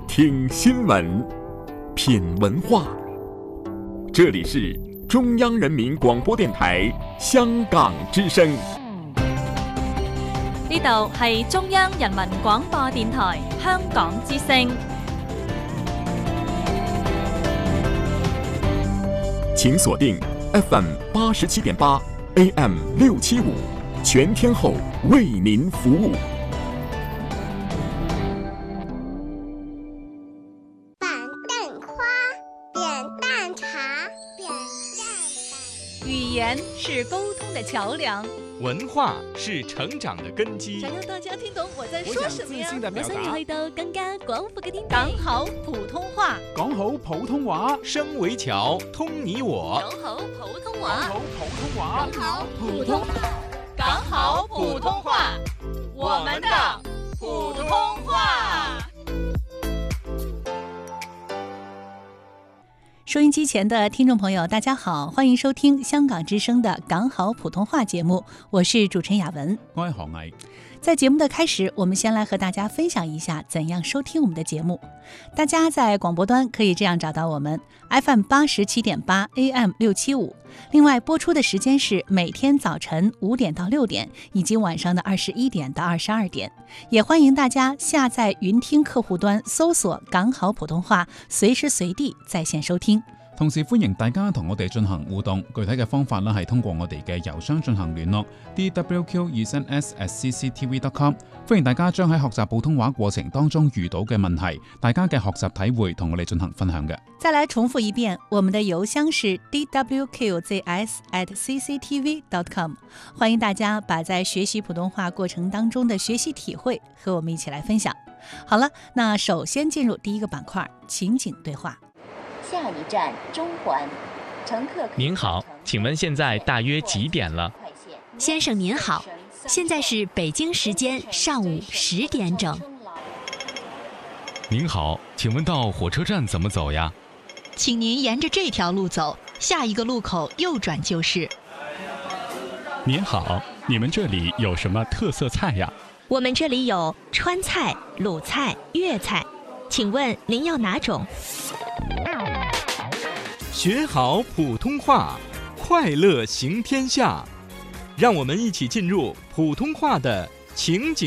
听新闻，品文化。这里是中央人民廣播電台香港之聲。 呢度係中央人民廣播電台香港之聲。 請鎖定 FM 87.8 AM 675，全天候為您服務。 語言是溝通的橋梁， 文化是成長的根基。 想讓大家聽懂我在說什麼呀？ 我想要去到更加廣闊嘅天地。 講好普通話， 講好普通話， 聲為橋，通你我。 講好普通話， 講好普通話， 講好普通話，我們的普通話。 收音機前的聽眾朋友大家好，歡迎收聽香港之聲的港好普通話節目，我是主持人雅文， 我係何毅。 在節目的開始，我們先來和大家分享一下怎樣收聽我們的節目。大家在廣播端可以這樣找到我們 FM 87.8 AM 675，另外播出的時間是每天早晨5點到6點，以及晚上的21點到22點。也歡迎大家下載雲聽客戶端，搜索港好普通話，隨時隨地在線收聽。 同時歡迎大家同我哋進行互動，具體嘅方法呢係通過我哋嘅郵箱進行聯絡 dwq2s@cctv.com。歡迎大家將喺學習普通話過程當中遇到嘅問題，大家嘅學習體會同我哋進行分享嘅。 再來重複一遍，我們的郵箱是 dwqzs@cctv.com。歡迎大家把在學習普通話過程當中的學習體會和我們一起來分享。好了，那首先進入第一個板塊，情景對話。 下一站中環，乘客。 您好，請問現在大約幾點了？ 先生您好，現在是北京時間上午10點整。 您好，請問到火車站怎麼走呀？ 請您沿着這條路走，下一個路口右轉就是。 您好，你們這裡有什麼特色菜呀？ 我們這裡有川菜、魯菜、粵菜，請問您要哪種？ 學好普通話，快樂行天下。讓我們一起進入普通話的情景